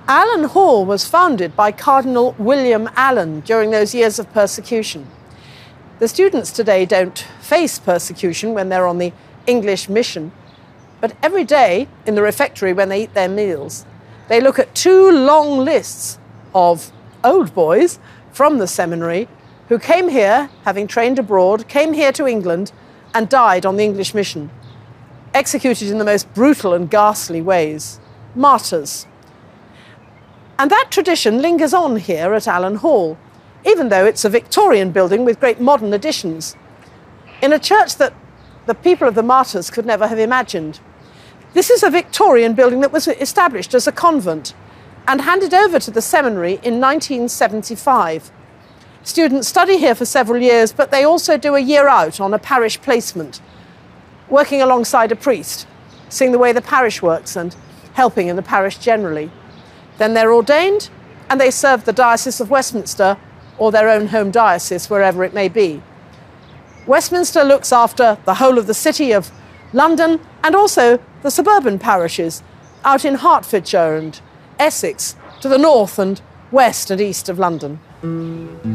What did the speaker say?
Alan Hall was founded by Cardinal William Allen during those years of persecution. The students today don't face persecution when they're on the English mission, but every day in the refectory when they eat their meals, they look at two long lists of old boys from the seminary who came here, having trained abroad, came here to England and died on the English mission, executed in the most brutal and ghastly ways, martyrs. And that tradition lingers on here at Alan Hall, even though it's a Victorian building with great modern additions, in a church that the people of the martyrs could never have imagined. This is a Victorian building that was established as a convent and handed over to the seminary in 1975. Students study here for several years, but they also do a year out on a parish placement, working alongside a priest, seeing the way the parish works and helping in the parish generally. Then they're ordained and they serve the Diocese of Westminster or their own home diocese, wherever it may be. Westminster looks after the whole of the city of London and also the suburban parishes out in Hertfordshire and Essex to the north and west and east of London.